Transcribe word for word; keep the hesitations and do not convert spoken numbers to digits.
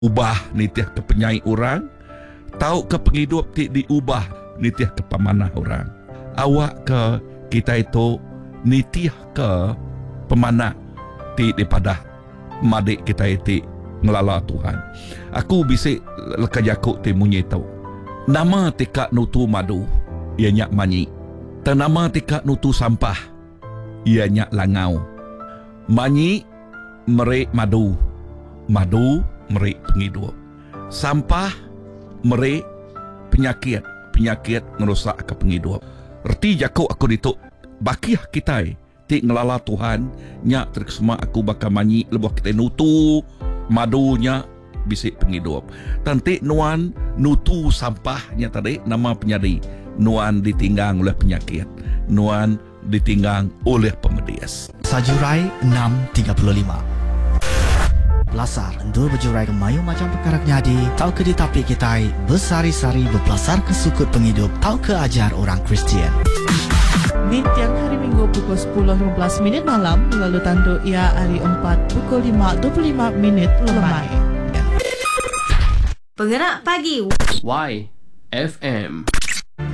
ubah nitiah ke penyai orang, tahu ke penghidup ti diubah nitiah ke pemanah orang. Awak ke kita itu nitiah ke pemanah ti daripada madik kita itu ngelala Tuhan. Aku bisik lekajakuk ti munyi tau. Nama tika nutu madu, ianya manyi. Tanama tika nutu sampah, ianya langau. Manyi merik madu, madu merik penghidup. Sampah merik penyakit, penyakit ngerusak ke penghidup. Erti jakuk aku dituk bakiah kita ti ngelala Tuhan nyak terkesema aku bakal manyi lebih kita nutu madunya bisik penghidup. Tanti nuan nutu sampahnya tadi nama penyadi. Nuan ditinggang oleh penyakit. Nuan ditinggang oleh pemedias. Sajurai enam tiga puluh lima. Belasar endur berjurai ke mayu macam perkara jadi. Tahu ke ditapi kita bersari-sari berbelasar ke sukut penghidup. Tahu ke ajar orang Kristian. Di tiang hari Minggu pukul sepuluh lima belas minit malam, lalu tanduk ia hari empat pukul lima dua puluh lima minit lemai. Penggerak pagi Y F M.